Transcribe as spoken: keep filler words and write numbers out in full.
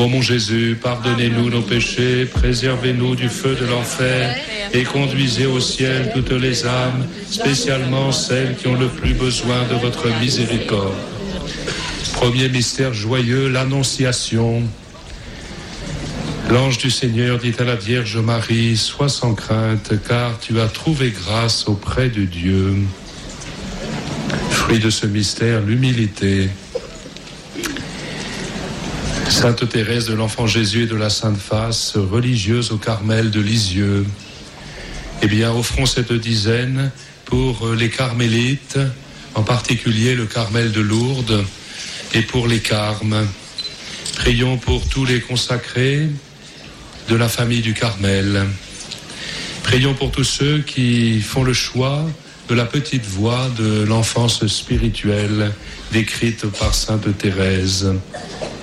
Ô mon Jésus, pardonnez-nous nos péchés, préservez-nous du feu de l'enfer et conduisez au ciel toutes les âmes, spécialement celles qui ont le plus besoin de votre miséricorde. Premier mystère joyeux, l'Annonciation. L'ange du Seigneur dit à la Vierge Marie, sois sans crainte, car tu as trouvé grâce auprès de Dieu. Fruit de ce mystère, l'humilité. Sainte Thérèse de l'Enfant Jésus et de la Sainte Face, religieuse au Carmel de Lisieux. Eh bien, offrons cette dizaine pour les carmélites, en particulier le Carmel de Lourdes, et pour les Carmes. Prions pour tous les consacrés de la famille du Carmel. Prions pour tous ceux qui font le choix de la petite voie de l'enfance spirituelle décrite par Sainte Thérèse.